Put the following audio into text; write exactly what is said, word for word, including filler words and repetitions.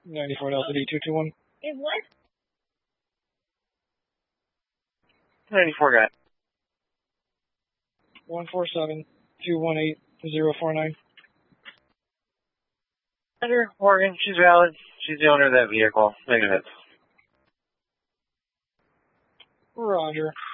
ninety-four Delta D two two one. It what? ninety-four guy. one four seven two one eight zero four nine. Roger, Morgan, she's valid. She's the owner of that vehicle. Negative hits. Roger.